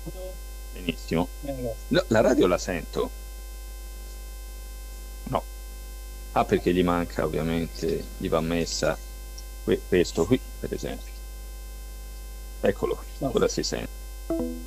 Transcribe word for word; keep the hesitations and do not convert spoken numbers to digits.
Benissimo. No, la radio la sento? No. Ah, perché gli manca ovviamente, gli va messa que- questo qui, per esempio. Eccolo, ora si sente.